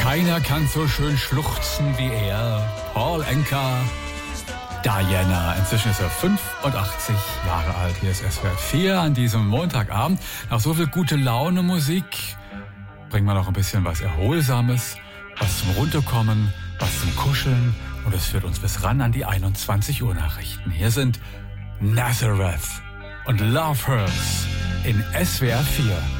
Keiner kann so schön schluchzen wie er. Paul Anka, Diana. Inzwischen ist er 85 Jahre alt. Hier ist SWR 4 an diesem Montagabend. Nach so viel gute Laune Musik bringen wir noch ein bisschen was Erholsames, was zum Runterkommen, was zum Kuscheln. Und es führt uns bis ran an die 21 Uhr Nachrichten. Hier sind Nazareth und Love Hurts in SWR 4.